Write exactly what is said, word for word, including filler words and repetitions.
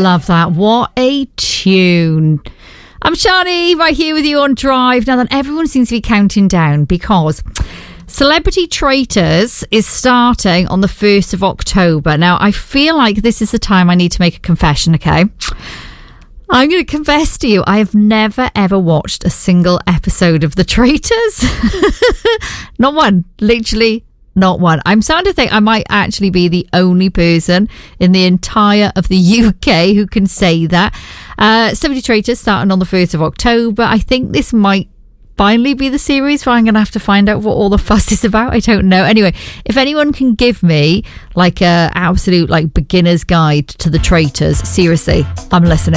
love that. What a tune. I'm Shani, right here with you on Drive. Now then, everyone seems to be counting down because Celebrity Traitors is starting on the first of October. Now, I feel like this is the time I need to make a confession, okay? I'm going to confess to you, I have never ever watched a single episode of The Traitors. Not one. Literally not one. I'm starting to think I might actually be the only person in the entire of the U K who can say that. Uh, Celebrity Traitors starting on the first of October. I think this might finally be the series where I'm going to have to find out what all the fuss is about. I don't know. Anyway, if anyone can give me like a absolute like beginner's guide to The Traitors, seriously, I'm listening.